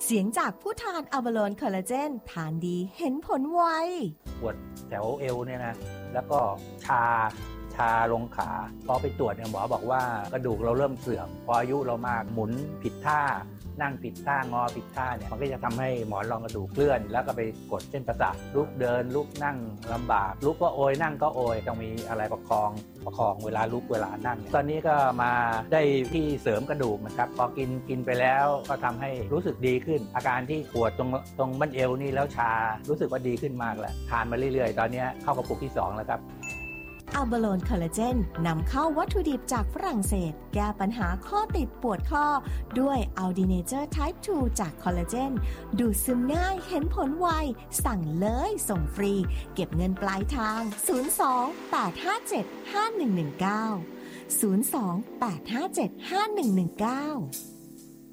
เสียงจากผู้ทานอะบาโลนคอลลาเจนทานดีเห็นผลไวปวดแถวเอวเนี่ยนะแล้วก็ชาลงขาพอไปตรวจเนี่ยหมอบอกว่ากระดูกเราเริ่มเสื่อมพออายุเรามากหมุนผิดท่านั่งผิดท่างอผิดท่าเนี่ยมันก็จะทำให้หมอนรองกระดูกเคลื่อนแล้วก็ไปกดเส้นประสาทลุกเดินลุกนั่งลำบากลุกก็โอยนั่งก็โอยต้องมีอะไรประคองเวลาลุกเวลานั่งตอนนี้ก็มาได้ที่เสริมกระดูกนะครับพอกินไปแล้วก็ทำให้รู้สึกดีขึ้นอาการที่ปวดตรงบั้นเอวนี่แล้วชารู้สึกว่าดีขึ้นมากแล้วทานมาเรื่อยๆตอนนี้เข้ากระปุกที่2แล้วครับอะบาโลนคอลลาเจนนำเข้าวัตถุดิบจากฝรั่งเศสแก้ปัญหาข้อติดปวดข้อด้วยอัลดีเนเจอร์ไทป์ 2 จากคอลลาเจนดูดซึมง่ายเห็นผลไวสั่งเลยส่งฟรีเก็บเงินปลายทาง 02-857-5119 02-857-5119